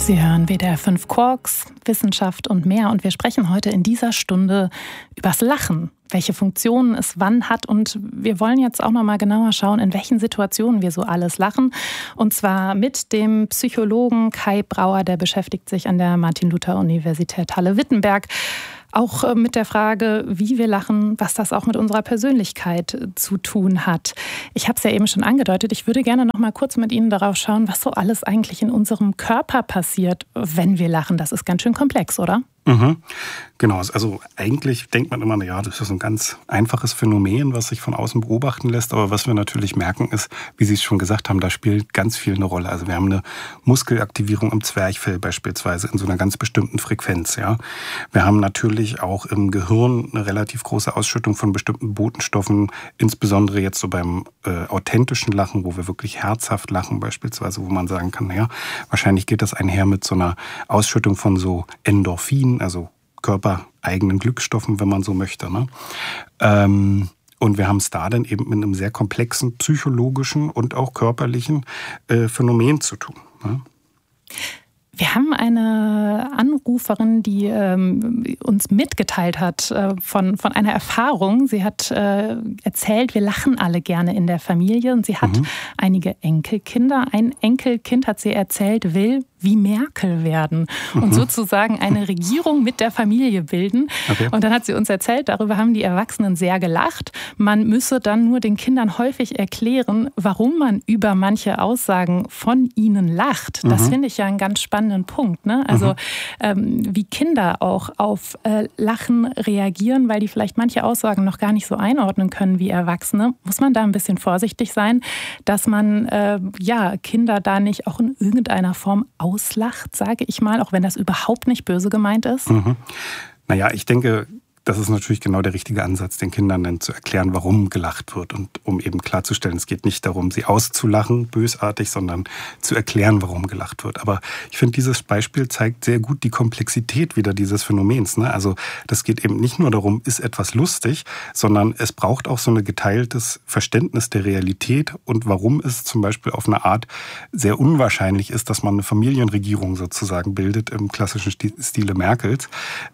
Sie hören WDR 5 Quarks, Wissenschaft und mehr. Und wir sprechen heute in dieser Stunde übers Lachen, welche Funktionen es wann hat. Und wir wollen jetzt auch noch mal genauer schauen, in welchen Situationen wir so alles lachen. Und zwar mit dem Psychologen Kai Brauer, der beschäftigt sich an der Martin-Luther-Universität Halle-Wittenberg. Auch mit der Frage, wie wir lachen, was das auch mit unserer Persönlichkeit zu tun hat. Ich habe es ja eben schon angedeutet, ich würde gerne noch mal kurz mit Ihnen darauf schauen, was so alles eigentlich in unserem Körper passiert, wenn wir lachen. Das ist ganz schön komplex, oder? Mhm. Genau, also eigentlich denkt man immer, ja, das ist ein ganz einfaches Phänomen, was sich von außen beobachten lässt. Aber was wir natürlich merken ist, wie Sie es schon gesagt haben, da spielt ganz viel eine Rolle. Also wir haben eine Muskelaktivierung im Zwerchfell beispielsweise in so einer ganz bestimmten Frequenz. Ja, wir haben natürlich auch im Gehirn eine relativ große Ausschüttung von bestimmten Botenstoffen, insbesondere jetzt so beim authentischen Lachen, wo wir wirklich herzhaft lachen beispielsweise, wo man sagen kann, ja, wahrscheinlich geht das einher mit so einer Ausschüttung von so Endorphinen, also körpereigenen Glückstoffen, wenn man so möchte. Ne? Und wir haben es da dann eben mit einem sehr komplexen psychologischen und auch körperlichen Phänomen zu tun. Ne? Wir haben eine Anruferin, die uns mitgeteilt hat von einer Erfahrung. Sie hat erzählt, wir lachen alle gerne in der Familie und sie hat einige Enkelkinder. Ein Enkelkind, hat sie erzählt, will wie Merkel werden und sozusagen eine Regierung mit der Familie bilden. Okay. Und dann hat sie uns erzählt, darüber haben die Erwachsenen sehr gelacht. Man müsse dann nur den Kindern häufig erklären, warum man über manche Aussagen von ihnen lacht. Das finde ich ja einen ganz spannenden Punkt. Ne? Also wie Kinder auch auf Lachen reagieren, weil die vielleicht manche Aussagen noch gar nicht so einordnen können wie Erwachsene, muss man da ein bisschen vorsichtig sein, dass man Kinder da nicht auch in irgendeiner Form auslacht, sage ich mal, auch wenn das überhaupt nicht böse gemeint ist? Naja, ich denke, das ist natürlich genau der richtige Ansatz, den Kindern dann zu erklären, warum gelacht wird und um eben klarzustellen, es geht nicht darum, sie auszulachen, bösartig, sondern zu erklären, warum gelacht wird. Aber ich finde, dieses Beispiel zeigt sehr gut die Komplexität wieder dieses Phänomens. Ne? Also das geht eben nicht nur darum, ist etwas lustig, sondern es braucht auch so ein geteiltes Verständnis der Realität und warum es zum Beispiel auf eine Art sehr unwahrscheinlich ist, dass man eine Familienregierung sozusagen bildet, im klassischen Stile Merkels,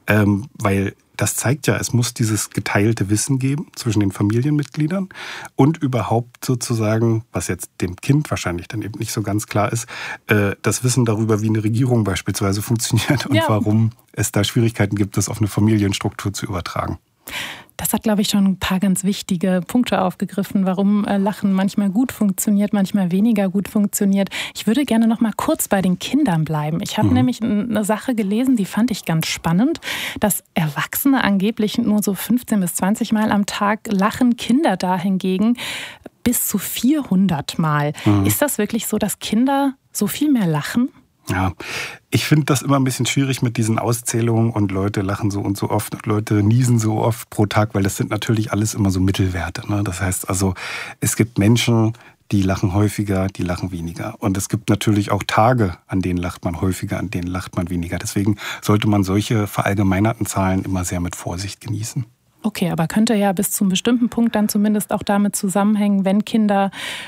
weil das zeigt ja, es muss dieses geteilte Wissen geben zwischen den Familienmitgliedern und überhaupt sozusagen, was jetzt dem Kind wahrscheinlich dann eben nicht so ganz klar ist, das Wissen darüber, wie eine Regierung beispielsweise funktioniert und warum es da Schwierigkeiten gibt, das auf eine Familienstruktur zu übertragen. Das hat, glaube ich, schon ein paar ganz wichtige Punkte aufgegriffen, warum Lachen manchmal gut funktioniert, manchmal weniger gut funktioniert. Ich würde gerne noch mal kurz bei den Kindern bleiben. Ich habe nämlich eine Sache gelesen, die fand ich ganz spannend, dass Erwachsene angeblich nur so 15 bis 20 Mal am Tag lachen, Kinder dahingegen bis zu 400 Mal. Ist das wirklich so, dass Kinder so viel mehr lachen? Ja, ich finde das immer ein bisschen schwierig mit diesen Auszählungen und Leute lachen so und so oft und Leute niesen so oft pro Tag, weil das sind natürlich alles immer so Mittelwerte. Ne? Das heißt also, es gibt Menschen, die lachen häufiger, die lachen weniger. Und es gibt natürlich auch Tage, an denen lacht man häufiger, an denen lacht man weniger. Deswegen sollte man solche verallgemeinerten Zahlen immer sehr mit Vorsicht genießen. Okay, aber könnte ja bis zu einem bestimmten Punkt dann zumindest auch damit zusammenhängen, wenn Kinder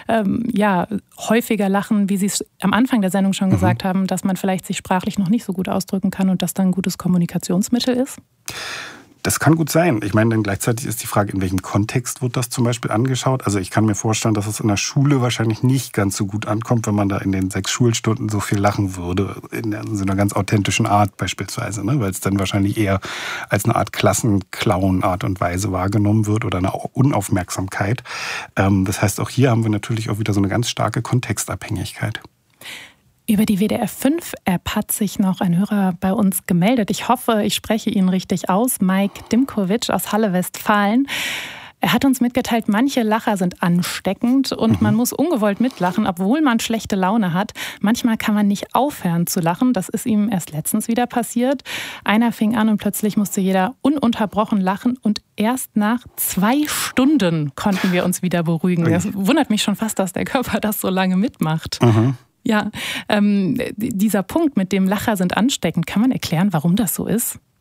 häufiger lachen, wie Sie es am Anfang der Sendung schon gesagt haben, dass man vielleicht sich sprachlich noch nicht so gut ausdrücken kann und das dann ein gutes Kommunikationsmittel ist? Das kann gut sein. Ich meine, dann gleichzeitig ist die Frage, in welchem Kontext wird das zum Beispiel angeschaut? Also ich kann mir vorstellen, dass es in der Schule wahrscheinlich nicht ganz so gut ankommt, wenn man da in den 6 Schulstunden so viel lachen würde, in so einer ganz authentischen Art beispielsweise, ne? Weil es dann wahrscheinlich eher als eine Art Klassenclown-Art und Weise wahrgenommen wird oder eine Unaufmerksamkeit. Das heißt, auch hier haben wir natürlich auch wieder so eine ganz starke Kontextabhängigkeit. Über die WDR 5-App hat sich noch ein Hörer bei uns gemeldet. Ich hoffe, ich spreche ihn richtig aus. Mike Dimkovic aus Halle-Westfalen. Er hat uns mitgeteilt, manche Lacher sind ansteckend und man muss ungewollt mitlachen, obwohl man schlechte Laune hat. Manchmal kann man nicht aufhören zu lachen. Das ist ihm erst letztens wieder passiert. Einer fing an und plötzlich musste jeder ununterbrochen lachen und erst nach 2 Stunden konnten wir uns wieder beruhigen. Das wundert mich schon fast, dass der Körper das so lange mitmacht. Ja, dieser Punkt mit dem Lacher sind ansteckend, kann man erklären, warum das so ist?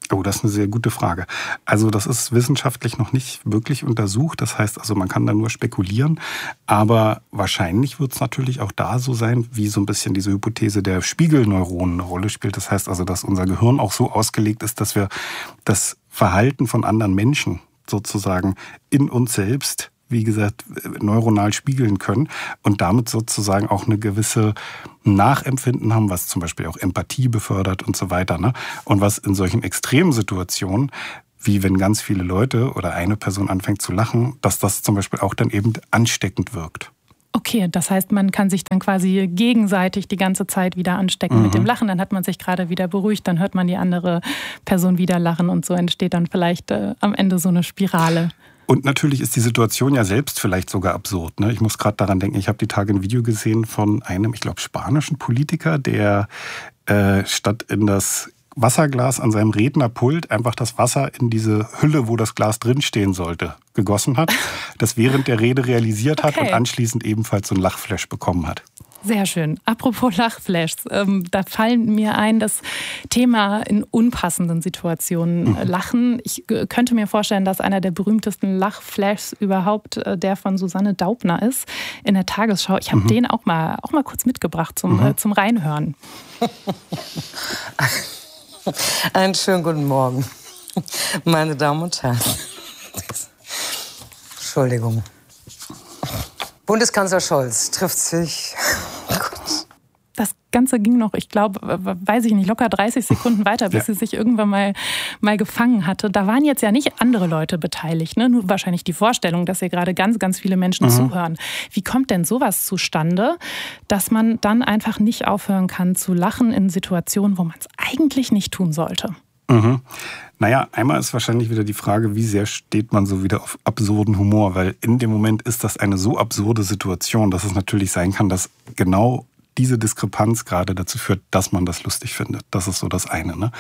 Oh, das ist eine sehr gute Frage. Also das ist wissenschaftlich noch nicht wirklich untersucht. Das heißt also, man kann da nur spekulieren. Aber wahrscheinlich wird es natürlich auch da so sein, wie so ein bisschen diese Hypothese der Spiegelneuronen eine Rolle spielt. Das heißt also, dass unser Gehirn auch so ausgelegt ist, dass wir das Verhalten von anderen Menschen sozusagen in uns selbst, wie gesagt, neuronal spiegeln können und damit sozusagen auch eine gewisse Nachempfinden haben, was zum Beispiel auch Empathie befördert und so weiter, ne? Und was in solchen extremen Situationen, wie wenn ganz viele Leute oder eine Person anfängt zu lachen, dass das zum Beispiel auch dann eben ansteckend wirkt. Okay, das heißt, man kann sich dann quasi gegenseitig die ganze Zeit wieder anstecken mit dem Lachen. Dann hat man sich gerade wieder beruhigt, dann hört man die andere Person wieder lachen und so entsteht dann vielleicht am Ende so eine Spirale. Und natürlich ist die Situation ja selbst vielleicht sogar absurd, ne? Ich muss gerade daran denken, ich habe die Tage ein Video gesehen von einem, ich glaube, spanischen Politiker, der statt in das Wasserglas an seinem Rednerpult einfach das Wasser in diese Hülle, wo das Glas drinstehen sollte, gegossen hat, das während der Rede realisiert hat und anschließend ebenfalls so ein Lachflash bekommen hat. Sehr schön. Apropos Lachflashs, da fallen mir ein, das Thema in unpassenden Situationen Lachen. Ich könnte mir vorstellen, dass einer der berühmtesten Lachflashs überhaupt der von Susanne Daubner ist in der Tagesschau. Ich habe den auch mal kurz mitgebracht zum Reinhören. Einen schönen guten Morgen, meine Damen und Herren. Entschuldigung. Bundeskanzler Scholz trifft sich. Das Ganze ging noch, ich glaube, weiß ich nicht, locker 30 Sekunden weiter, bis sie sich irgendwann mal gefangen hatte. Da waren jetzt ja nicht andere Leute beteiligt, ne? Nur wahrscheinlich die Vorstellung, dass hier gerade ganz, ganz viele Menschen zuhören. Wie kommt denn sowas zustande, dass man dann einfach nicht aufhören kann zu lachen in Situationen, wo man es eigentlich nicht tun sollte? Naja, einmal ist wahrscheinlich wieder die Frage, wie sehr steht man so wieder auf absurden Humor, weil in dem Moment ist das eine so absurde Situation, dass es natürlich sein kann, dass genau diese Diskrepanz gerade dazu führt, dass man das lustig findet. Das ist so das eine, ne?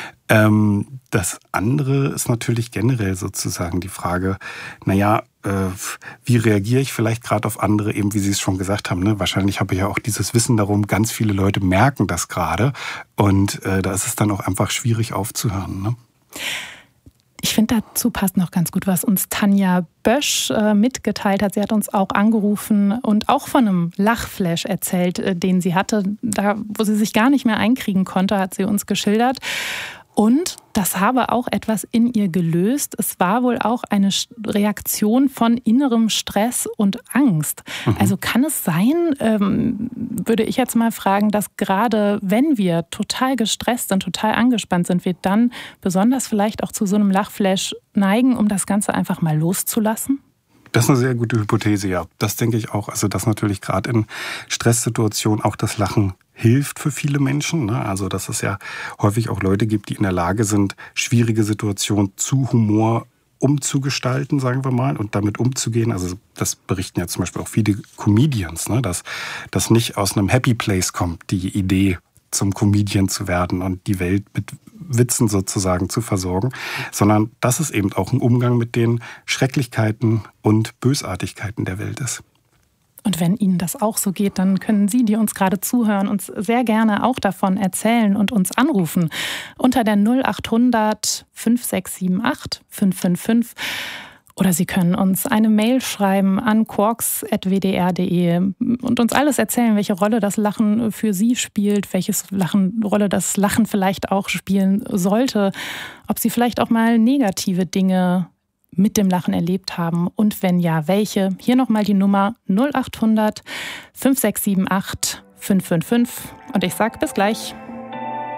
Das andere ist natürlich generell sozusagen die Frage, naja, wie reagiere ich vielleicht gerade auf andere, eben wie Sie es schon gesagt haben, ne? Wahrscheinlich habe ich ja auch dieses Wissen darum, ganz viele Leute merken das gerade und da ist es dann auch einfach schwierig aufzuhören, ne? Ich finde, dazu passt noch ganz gut, was uns Tanja Bösch mitgeteilt hat. Sie hat uns auch angerufen und auch von einem Lachflash erzählt, den sie hatte. Da, wo sie sich gar nicht mehr einkriegen konnte, hat sie uns geschildert. Und das habe auch etwas in ihr gelöst. Es war wohl auch eine Reaktion von innerem Stress und Angst. Also kann es sein, würde ich jetzt mal fragen, dass gerade wenn wir total gestresst sind, total angespannt sind, wir dann besonders vielleicht auch zu so einem Lachflash neigen, um das Ganze einfach mal loszulassen? Das ist eine sehr gute Hypothese, ja. Das denke ich auch. Also, dass natürlich gerade in Stresssituationen auch das Lachen hilft für viele Menschen, ne? Also, dass es ja häufig auch Leute gibt, die in der Lage sind, schwierige Situationen zu Humor umzugestalten, sagen wir mal, und damit umzugehen. Also, das berichten ja zum Beispiel auch viele Comedians, ne? Dass das nicht aus einem Happy Place kommt, die Idee, zum Comedian zu werden und die Welt mit Witzen sozusagen zu versorgen, sondern dass es eben auch ein Umgang mit den Schrecklichkeiten und Bösartigkeiten der Welt ist. Und wenn Ihnen das auch so geht, dann können Sie, die uns gerade zuhören, uns sehr gerne auch davon erzählen und uns anrufen unter der 0800 5678 555. Oder Sie können uns eine Mail schreiben an quarks@wdr.de und uns alles erzählen, welche Rolle das Lachen für Sie spielt, Rolle das Lachen vielleicht auch spielen sollte, ob Sie vielleicht auch mal negative Dinge mit dem Lachen erlebt haben und wenn ja, welche. Hier nochmal die Nummer 0800 5678 555 und ich sage bis gleich.